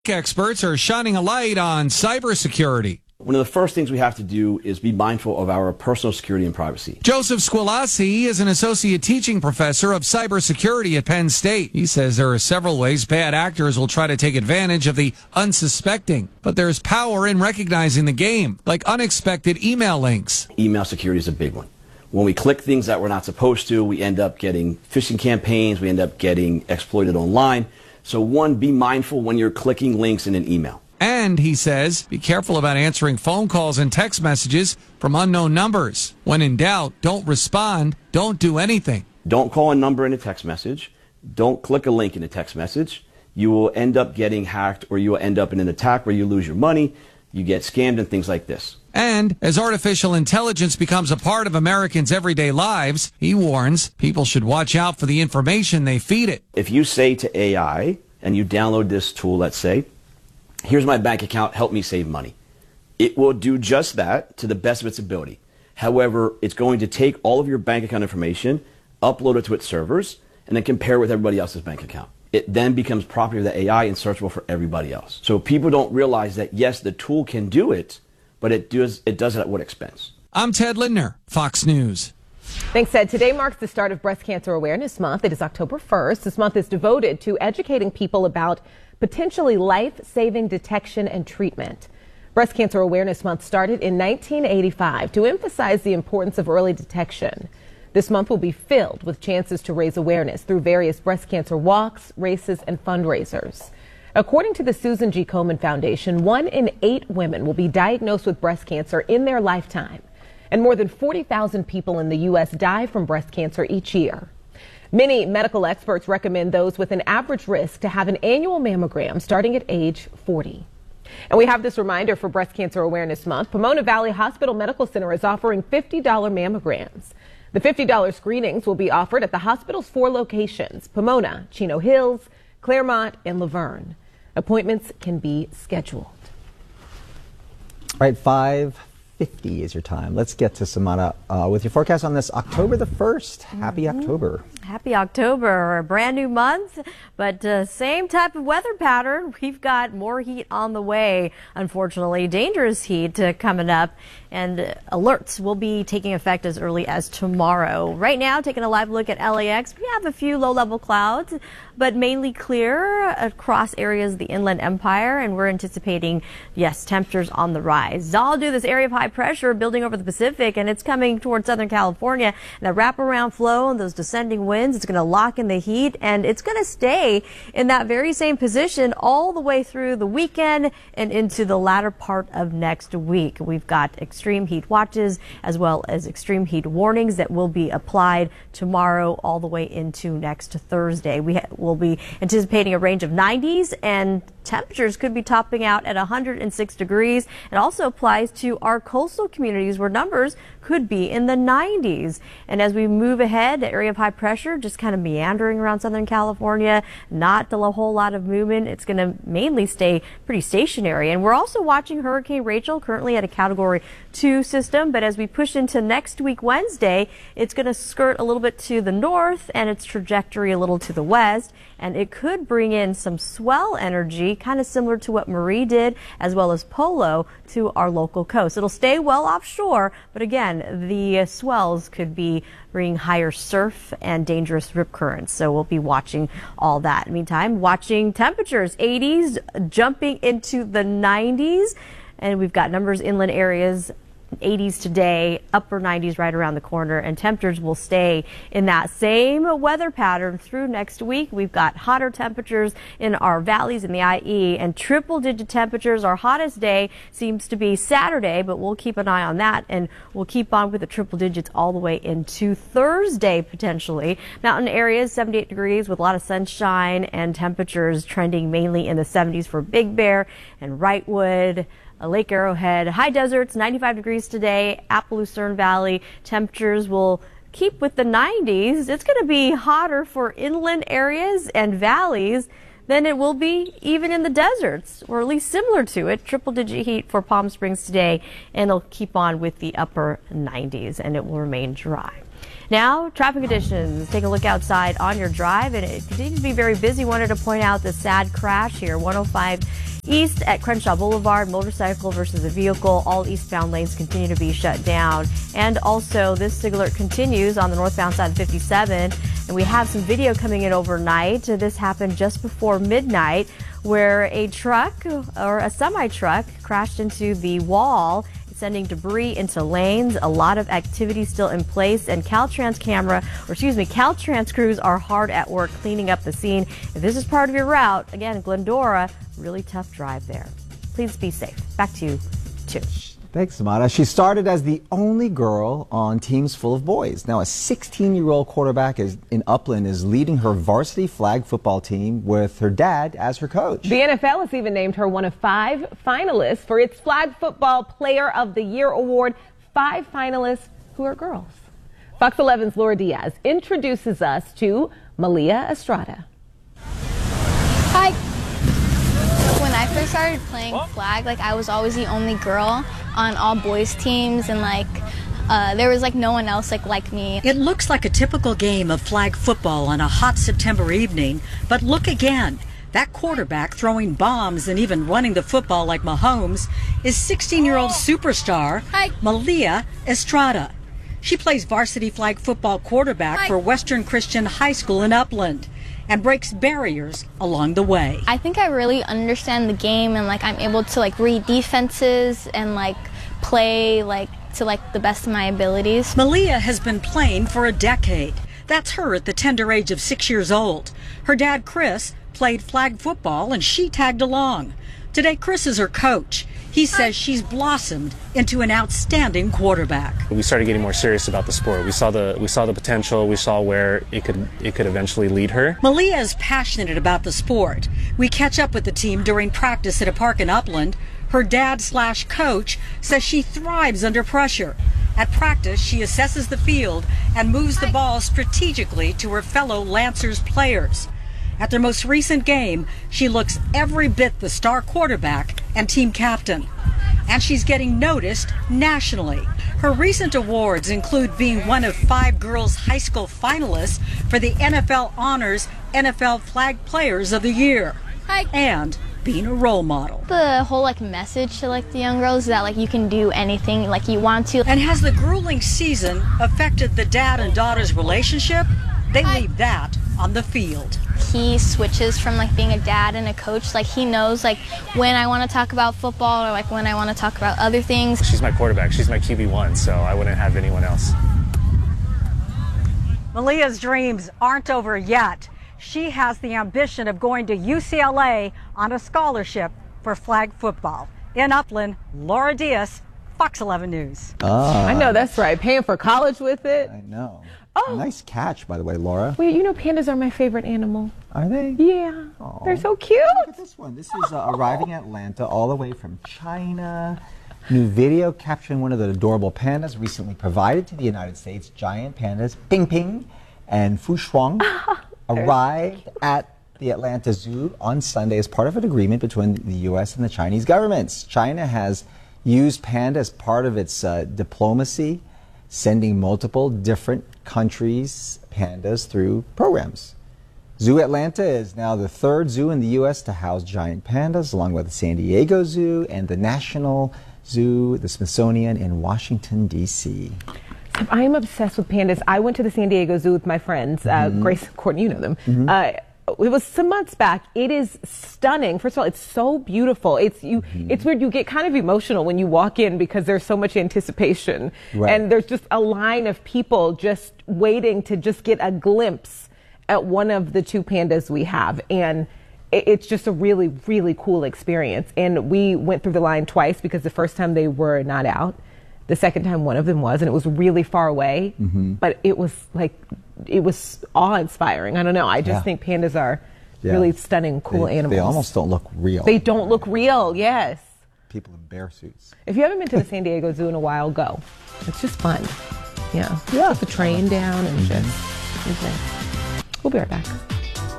Experts are shining a light on cybersecurity. One of the first things we have to do is be mindful of our personal security and privacy. Joseph Squilassi is an associate teaching professor of cybersecurity at Penn State. He says there are several ways bad actors will try to take advantage of the unsuspecting, but there's power in recognizing the game, like unexpected email links. Email security is a big one. When we click things that we're not supposed to, we end up getting phishing campaigns, we end up getting exploited online. So one, be mindful when you're clicking links in an email. And, he says, be careful about answering phone calls and text messages from unknown numbers. When in doubt, don't respond, don't do anything. Don't call a number in a text message. Don't click a link in a text message. You will end up getting hacked, or you will end up in an attack where you lose your money, you get scammed, and things like this. And as artificial intelligence becomes a part of Americans' everyday lives, he warns people should watch out for the information they feed it. If you say to AI, and you download this tool, let's say, here's my bank account, help me save money. It will do just that to the best of its ability. However, it's going to take all of your bank account information, upload it to its servers, and then compare it with everybody else's bank account. It then becomes property of the AI and searchable for everybody else. So people don't realize that, yes, the tool can do it, but it does it at what expense? I'm Ted Lindner, Fox News. Thanks, Ted. Today marks the start of Breast Cancer Awareness Month. It is October 1st. This month is devoted to educating people about potentially life-saving detection and treatment. Breast Cancer Awareness Month started in 1985 to emphasize the importance of early detection. This month will be filled with chances to raise awareness through various breast cancer walks, races, and fundraisers. According to the Susan G. Komen Foundation, 1 in 8 women will be diagnosed with breast cancer in their lifetime, and more than 40,000 people in the U.S. die from breast cancer each year. Many medical experts recommend those with an average risk to have an annual mammogram starting at age 40. And we have this reminder for Breast Cancer Awareness Month. Pomona Valley Hospital Medical Center is offering $50 mammograms. The $50 screenings will be offered at the hospital's 4 locations: Pomona, Chino Hills, Claremont, and Laverne. Appointments can be scheduled. All right, 5:50 is your time. Let's get to Samana with your forecast on this October the 1st. Happy October. Happy October, a brand new month, but same type of weather pattern. We've got more heat on the way, unfortunately, dangerous heat coming up, and alerts will be taking effect as early as tomorrow. Right now, taking a live look at LAX, we have a few low-level clouds, but mainly clear across areas of the Inland Empire, and we're anticipating, yes, temperatures on the rise. I'll do this area of high pressure building over the Pacific, and it's coming towards Southern California. And the wraparound flow and those descending winds, it's going to lock in the heat, and it's going to stay in that very same position all the way through the weekend and into the latter part of next week. We've got extreme heat watches as well as extreme heat warnings that will be applied tomorrow all the way into next Thursday. We will be anticipating a range of 90s, and temperatures could be topping out at 106 degrees. It also applies to our coastal communities where numbers could be in the 90s. And as we move ahead, the area of high pressure just kind of meandering around Southern California, not a whole lot of movement. It's going to mainly stay pretty stationary. And we're also watching Hurricane Rachel, currently at a Category 2 system. But as we push into next week, Wednesday, it's going to skirt a little bit to the north and its trajectory a little to the west. And it could bring in some swell energy, kind of similar to what Marie did, as well as Polo, to our local coast. It'll stay well offshore, but again, the swells could be bringing higher surf and dangerous rip currents. So we'll be watching all that. Meantime, watching temperatures, 80s jumping into the 90s. And we've got numbers inland areas, 80s today, upper 90s right around the corner, and temperatures will stay in that same weather pattern through next week. We've got hotter temperatures in our valleys in the IE and triple-digit temperatures. Our hottest day seems to be Saturday, but we'll keep an eye on that, and we'll keep on with the triple digits all the way into Thursday potentially. Mountain areas, 78 degrees with a lot of sunshine, and temperatures trending mainly in the 70s for Big Bear and Wrightwood. Lake Arrowhead. High deserts, 95 degrees today. Apple-Lucerne Valley, temperatures will keep with the 90s. It's going to be hotter for inland areas and valleys than it will be even in the deserts, or at least similar to it. Triple-digit heat for Palm Springs today, and it'll keep on with the upper 90s, and it will remain dry. Now, traffic conditions. Take a look outside on your drive, and it continues to be very busy. Wanted to point out the sad crash here, 105 East at Crenshaw Boulevard, motorcycle versus a vehicle. All eastbound lanes continue to be shut down. And also, this alert continues on the northbound side of 57. And we have some video coming in overnight. This happened just before midnight, where a truck or a semi-truck crashed into the wall, sending debris into lanes. A lot of activity still in place, and Caltrans crews are hard at work cleaning up the scene. If this is part of your route, again, Glendora, really tough drive there. Please be safe. Back to you, too. Thanks, Samara. She started as the only girl on teams full of boys. Now, a 16-year-old quarterback in Upland is leading her varsity flag football team with her dad as her coach. The NFL has even named her one of 5 finalists for its Flag Football Player of the Year award. 5 finalists who are girls. Fox 11's Laura Diaz introduces us to Malia Estrada. Hi. When I first started playing flag, I was always the only girl on all boys teams, and there was no one else like me. It looks like a typical game of flag football on a hot September evening, but look again. That quarterback throwing bombs and even running the football like Mahomes is 16-year-old superstar Malia Estrada. She plays varsity flag football quarterback for Western Christian High School in Upland and breaks barriers along the way. I think I really understand the game, and I'm able to read defenses and play to the best of my abilities. Malia has been playing for a decade. That's her at the tender age of 6 years old. Her dad, Chris, played flag football and she tagged along. Today, Chris is her coach. He says she's blossomed into an outstanding quarterback. We started getting more serious about the sport. We saw the potential. We saw where it could eventually lead her. Malia is passionate about the sport. We catch up with the team during practice at a park in Upland. Her dad/coach says she thrives under pressure. At practice, she assesses the field and moves the ball strategically to her fellow Lancers players. At their most recent game, she looks every bit the star quarterback and team captain. And she's getting noticed nationally. Her recent awards include being one of 5 girls' high school finalists for the NFL Honors NFL Flag Players of the Year. And being a role model. The whole message to the young girls is that you can do anything you want to. And has the grueling season affected the dad and daughter's relationship? They leave that on the field. He switches from being a dad and a coach. He knows when I want to talk about football or when I want to talk about other things. She's my quarterback. She's my QB1, so I wouldn't have anyone else. Malia's dreams aren't over yet. She has the ambition of going to UCLA on a scholarship for flag football. In Upland, Laura Diaz, Fox 11 News. I know that's right. Paying for college with it. I know. Oh. Nice catch, by the way, Laura. Wait, pandas are my favorite animal. Are they? Yeah. Aww. They're so cute. Look at this one. This is arriving in Atlanta all the way from China. New video capturing one of the adorable pandas recently provided to the United States. Giant pandas Ping Ping and Fu Shuang arrived at the Atlanta Zoo on Sunday as part of an agreement between the U.S. and the Chinese governments. China has used panda as part of its diplomacy, sending multiple different countries' pandas through programs. Zoo Atlanta is now the 3rd zoo in the U.S. to house giant pandas, along with the San Diego Zoo and the National Zoo, the Smithsonian in Washington, D.C. I am obsessed with pandas. I went to the San Diego Zoo with my friends, Grace and Courtney, you know them. It was some months back. It is stunning. First of all, it's so beautiful. It's weird. You get kind of emotional when you walk in because there's so much anticipation. Right. And there's just a line of people just waiting to just get a glimpse at one of the 2 pandas we have. And it's just a really, really cool experience. And we went through the line twice because the first time they were not out. The second time one of them was, and it was really far away. But it was awe-inspiring. I don't know. I just think pandas are really stunning, cool animals. They almost don't look real. They don't look real, yes. People in bear suits. If you haven't been to the San Diego Zoo in a while, go. It's just fun. Yeah. Put the train down and just, we'll be right back.